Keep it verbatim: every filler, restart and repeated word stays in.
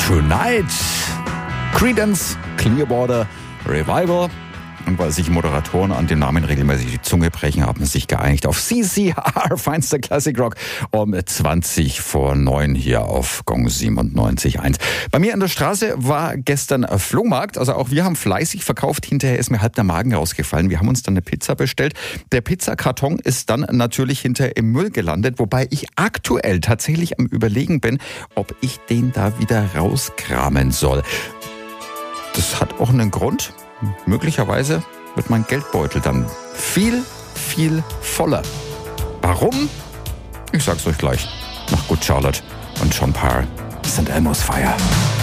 Tonight. Creedence Clearwater Revival. Und weil sich Moderatoren an dem Namen regelmäßig die Zunge brechen, haben sie sich geeinigt auf C C R, feinster Classic Rock, um zwanzig vor neun hier auf Gong siebenundneunzig Komma eins. Bei mir an der Straße war gestern Flohmarkt, also auch wir haben fleißig verkauft. Hinterher ist mir halb der Magen rausgefallen. Wir haben uns dann eine Pizza bestellt. Der Pizzakarton ist dann natürlich hinterher im Müll gelandet, wobei ich aktuell tatsächlich am Überlegen bin, ob ich den da wieder rauskramen soll. Das hat auch einen Grund. Möglicherweise wird mein Geldbeutel dann viel, viel voller. Warum? Ich sag's euch gleich. Nach Good Charlotte und Sean Parr. Saint Elmo's Fire.